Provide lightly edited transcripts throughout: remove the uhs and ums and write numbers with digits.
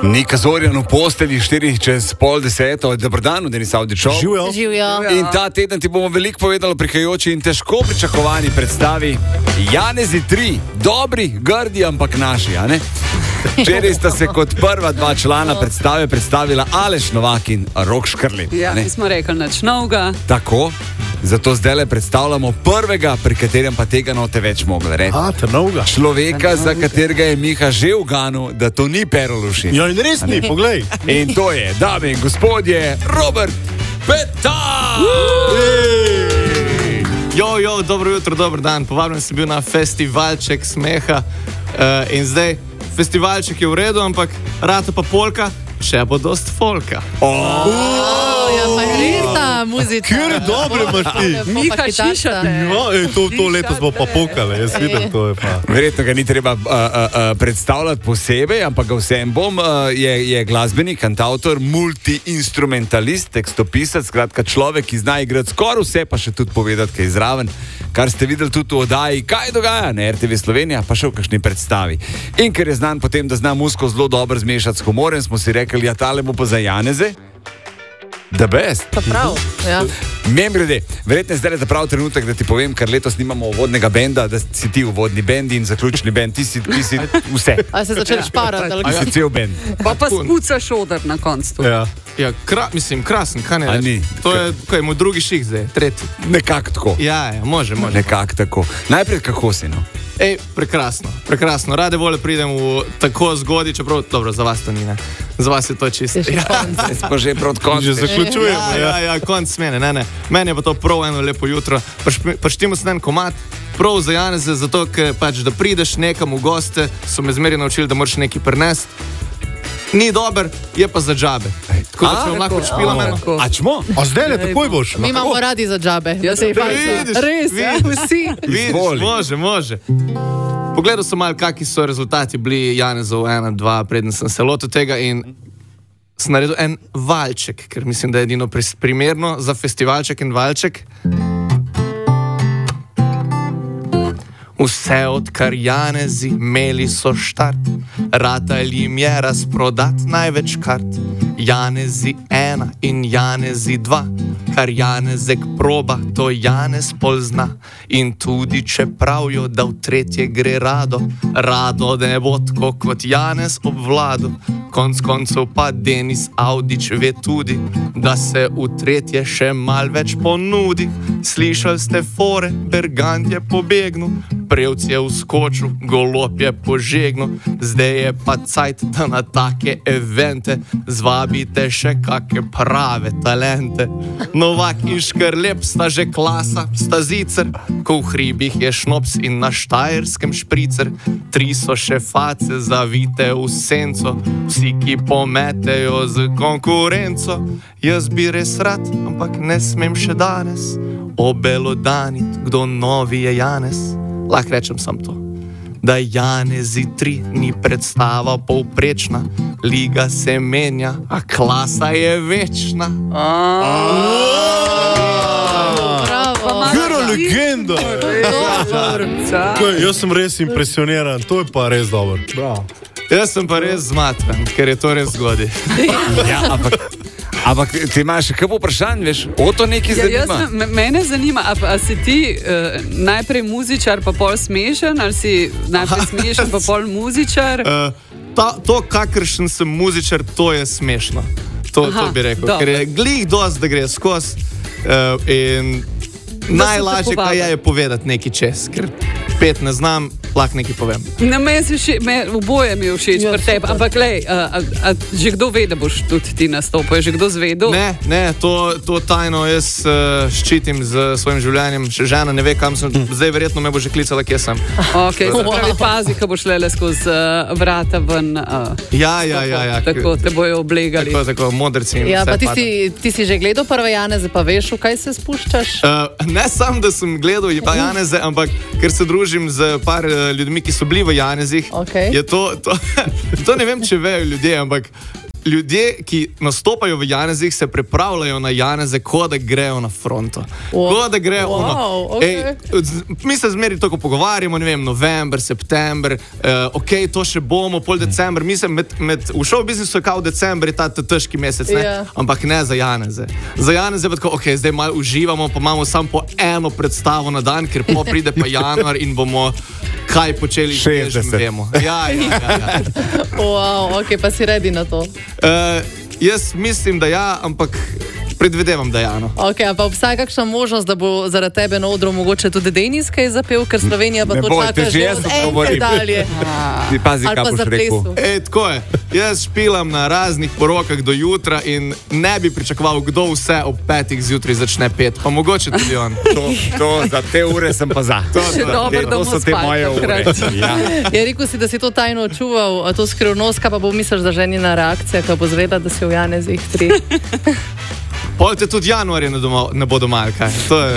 Nika Zorjan v postelji 9:04, dober dan, Denis Avdićov. Živjo. In ta teden ti bomo veliko povedali o prihajajoči in težko pričakovani predstavi Janezi 3, dobri, grdi, ampak naši, a ne? Včeraj sta se kot prva dva člana predstave predstavila Aleš Novak in Rok Škrlej. Ja, mi smo rekli nič novega. Tako, zato zdaj le predstavljamo prvega, pri katerem pa tega note več mogli reči. Novega. Človeka, za katerega je Miha že uganil, da to ni Peroluši. Ja, in res ni, poglej. In to je, dame in gospodje, Robert Petar! Jo, dobro jutro, dober dan. Povabljen sem bil na festivalček smeha in zdaj festivalček je v redu, ampak rata pa polka, še bo dost folka. Ja, pa je res ta muzika. Kjer je dobro imaš ti? Miha, šišate. Ja, to letos bo pa pokale, jaz vidim, to je pa. Verjetno ga ni treba predstavljati posebej, ampak ga vsem bom. Je glasbenik, kantautor, multi-instrumentalist, tekstopisac, skratka človek, ki zna igrati skoraj vse, pa še tudi povedati, kaj je zraven, kar ste videli tudi v oddaji Kaj dogaja na RTV Slovenija, pa še v kakšni predstavi. In ker je znan potem, da zna muziko zelo dobro zmešati s humorem, smo si rekli, ja, tale bo pa za Janeze the best. Pa prav, ja. Mimogrede, verjetno je zdaj ta prav trenutek, da ti povem, ker letos nimamo uvodnega benda, da si ti uvodni bend in zaključni bend, ti si vse. A se začeli šparati? Ti si cel bend. Pa spucaš oder na koncu. Ja, krasen, kaj ne A veš? ni? To je, kaj, moj drugi ših zdaj, tretji. Nekako tako. Ja, može. Nekako tako. Najprej, kako si, no? Ej, prekrasno. Rade vole pridem v tako zgodaj, čeprav, dobro, za vas to ni, ne. Za vas je to čisto. Smo že proti koncu. Že zaključujemo, Ja, konc mene, ne. Meni je pa to prav eno lepo jutro. Paštimo se en komad, prav za Janeze, zato, ker pač, da prideš nekam v goste, so me zmeri naučili, da moraš nekaj prenesti. Ni dober, je pa za džabe. Tako da če lahko špila meno. A čmo? A zdaj le takoj boš? Mi imamo radi za džabe. Ja, se Vidiš, res, ja, vsi. Vidiš, može. Pogledal sem malo, kakšni so rezultati bili Janezov 1-2, preden sem se lotil tega in sem naredil en valček, ker mislim, da je edino primerno za festivalček in valček. Vse odkar Janezi imeli so štart, ratal jim je razprodat največ kart. Janezi 1 in Janezi 2, kar Janezek proba, to Janez pol zna. In tudi če pravijo, da v tretje gre rado ne bo tako kot Janez obvlado. Konc koncev pa Denis Avdić ve tudi, da se v tretje še mal več ponudi. Slišali ste fore, Bergant je pobegnil, Prevc je vskočil, Golob je požegnil. Zdaj je pa cajt, da na take evente zvabite še kake prave talente. Novak in Škrlep sta že klasa, sta zicer, ko v hribih je šnops in na Štajerskem špricer. 3 so še face zavite v senco, vsi, ki pometejo z konkurenco. Jaz bi res rad, ampak ne smem še danes obelodanit, kdo novi je Janez. Lahko rečem sam to, da Janezi 3 ni predstava povprečna, liga se menja, a klasa je večna. Kjero legenda! Jaz sem res impresioniran, to je pa res dobro. Bravo. Jaz sem pa res zmatven, ker je to res zgodaj. Ja, ampak ti imaš še kaj vprašanj, veš? O to nekaj zanima? Mene zanima, a si ti najprej muzičar, pa pol smešen, ali si najprej smešen, pa pol muzičar? To, kakršen sem muzičar, to je smešno. To bi rekel, dobro. Ker je glih dost, da gre skozi in najlažje, kaj je povedati nekaj čez, ker 5 ne znam, lahko nekaj povem. Na oboje mi je všeč pri tebi, ampak lej, a že kdo ve, da boš tudi ti nastopil? Je že kdo zvedel? Ne, to tajno jaz ščitim z svojim življenjem. Še žena ne ve, kam sem. Zdaj verjetno me bo že klicala, kje sem. Ok, se pravi, pazi, ko boš lele skozi vrata ven. Ja. Tako te bojo oblegali. Tako, modrci in Ja, vse pa pada. ti si že gledal prve Janeze, pa veš, v kaj se spuščaš? Ne sam, da sem gledal Janeze, ampak ker se družim z par ljudmi, ki so bili v Janezih, Okej. je to ne vem, če vejo ljudje, ampak ljudje, ki nastopajo v Janezih, se pripravljajo na Janeze, kot da grejo na fronto. Kot da grejo mi se zmeri tako pogovarjamo, ne vem, november, september, to še bomo, pol december. Mislim, v show biznisu je kao december, je ta težki mesec, ne? Ampak ne za Janeze. Za Janeze pa tako, zdaj malo uživamo, pa imamo samo po eno predstavo na dan, ker pride pa januar in bomo kaj počeli, že vemo. Ja. Wow, pa si redi na to. Jaz mislim, da ja, ampak predvidevam, da ja. Pa obstaja kakšna možnost, da bo zaradi tebe na odru mogoče tudi Denis kaj zapel, ker Slovenija pa to čaka že od enkrat dalje. Ti pazi, kaj boš rekel. Tako je. Jaz špilam na raznih porokah do jutra in ne bi pričakoval, kdo vse ob 5 zjutraj začne pet. Pa mogoče tudi on. To za te ure sem pa za. To so te moje ure. Je rekel si, da si to tajno čuval, to skrivnost, kaj pa bo misliš, da ženina reakcija, ko bo zvedela, da si v Janezih 3. Polte tudi januarja ne bodo malo, kaj? To je...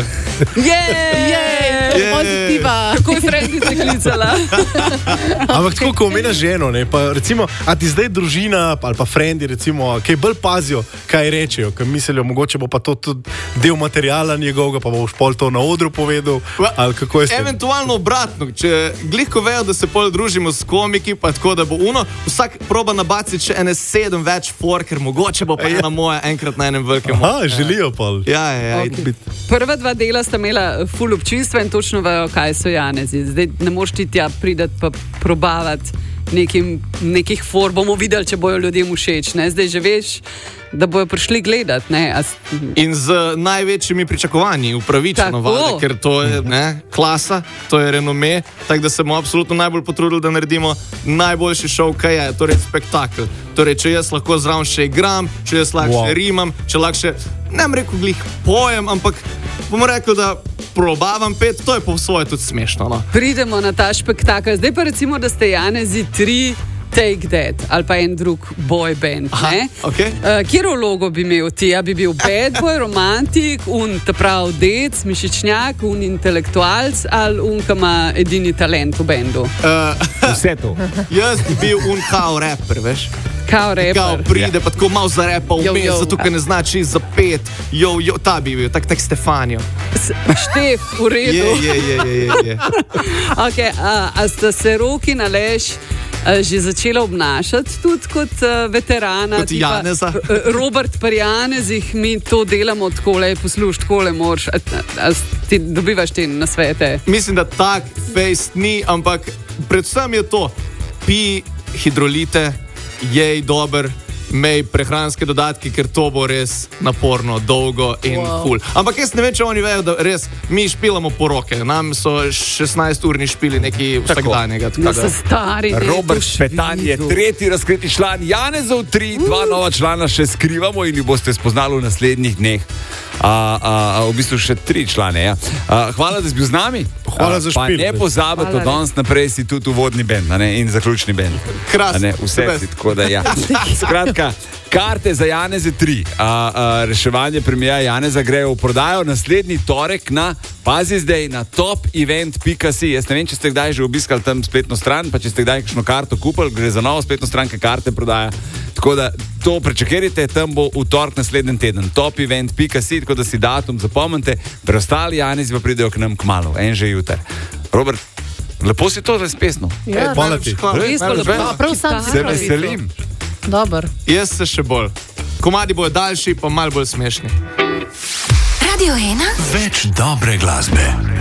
Pozitiva! Tako je Frendica klicala. Ampak tako, ko omenjaš ženo, ne, pa recimo, a ti zdaj družina ali pa frendi, recimo, kaj bolj pazijo, kaj rečejo, ker mislijo, mogoče bo pa to tudi del materijala njegovega, pa boš pol to na odru povedal, ali kako je s tem? Eventualno obratno, če glihko vejo, da se pol družimo s komiki, pa tako, da bo vsak proba nabaciti še ene 7 več for, ker mogoče bo pa ena moja enkrat na enem velikem. Želijo pol. Ja. Prva 2 dela sta imela ful občinstva in točno vejo, kaj so Janezi. Zdaj ne moš ti tja pridati pa probavati nekih for, bomo videli, če bojo ljudem všeč. Ne? Zdaj že veš, da bojo prišli gledati. In z največjimi pričakovanji, upravičeno vale, ker to je klasa, to je renome, tako da se bomo absolutno najbolj potrudili, da naredimo najboljši šov, kaj je, torej spektakel. Torej, če jaz lahko zraven še igram, če jaz lahko še rimam, če lahko še, ne bom rekel glih pojem, ampak bomo rekel, da probavam pet, to je po svoje tudi smešno. No? Pridemo na ta spektakel. Zdaj pa recimo, da ste Janezi 3 Take That ali pa en drug boy band. Kjero vlogo bi imel ti? Ja, bi bil bad boy, romantik, ta prav dec, mišičnjak, intelektualc ali ki ima edini talent v bendu? Vse to. Jaz bi bil kao rapper, veš? Kao rapper. Kao pride, pa tako malo zarepa vmes, zato ker ne znači zapet. Ta bi bil, tak Stefanijo. Štef, v redu. Je. A sta se Roki in Aleš že začela obnašati tudi kot veterana? Kot Janeza. Robert pri Janezih, mi to delamo takole, posluš, takole moraš. Ti dobivaš te nasvete? Mislim, da tak face ni, ampak predvsem je to. Pi hidrolite, jej dober, mej prehranske dodatke, ker to bo res naporno, dolgo in ful. Ampak jaz ne vem, če oni vejo, da res mi špilamo poroke. Nam so 16-urni špili neki vsakdanjega. So stari. Robert Petan je 3. razkriti član Janezov 3, 2 nova člana še skrivamo in jih boste spoznali v naslednjih dneh. V bistvu še 3 člane. Ja. Hvala, da si bil z nami. Hvala za špil. Pa ne pozabite, od danes naprej si tudi uvodni bend in zaključni bend. Krasno. Vse si tako, da ja. Skratka, karte za Janeze 3. Reševanje premiera Janeza grejo v prodajo naslednji torek na, pazi zdaj, na topevent.si. Jaz ne vem, če ste kdaj že obiskali tam spletno stran, pa če ste kdaj kakšno karto kupili, gre za novo spletno stran, ki karte prodaja. Tako da to prečakajte, tam bo v torek naslednji teden. topevent.si, tako da si datum zapomnite. Preostali Janezi pa pridejo k nam kmalu, en že jutri. Robert, lepo si to razpesno. Hvala ti. Prav sam se veselim. Dobar. Jaz se še bolj. Komadi bojo daljši, pa malo bolj smešni. Radio 1. Več dobre glasbe.